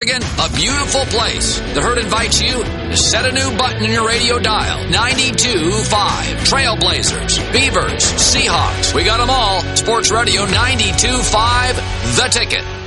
A beautiful place. The Herd invites you to set a new button in your radio dial. 92.5. Trailblazers, Beavers, Seahawks. We got them all. Sports Radio 92.5. The Ticket.